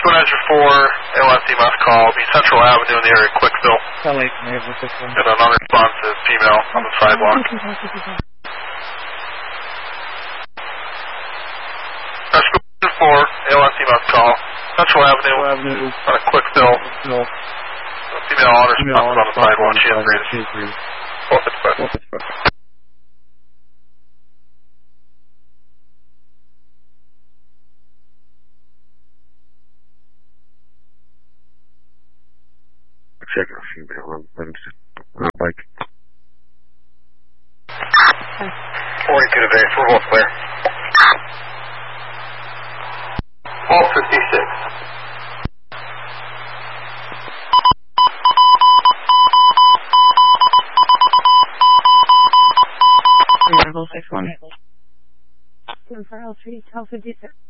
Rescue Manager 4, LSD must call, be Central Avenue in the area of Quickville. And an unresponsive female on the sidewalk. Rescue Manager 4, LSD must call, Central Avenue on a Quickville. A female unresponsive on the sidewalk, she is breathing. Both express. Check a female on the bike. 42 to base, we're both clear. 1256. Level 61. 403, 1256.